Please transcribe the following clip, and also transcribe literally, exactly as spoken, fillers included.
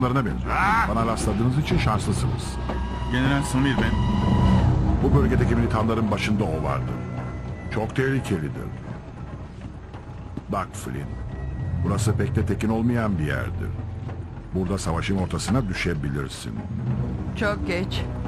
benziyor. Bana rastladığınız için şanslısınız. General Samir ben. Bu bölgedeki militanların başında o vardı. Çok tehlikelidir. Bak Flynn, burası pek de tekin olmayan bir yerdir. Burada savaşın ortasına düşebilirsin. Çok geç.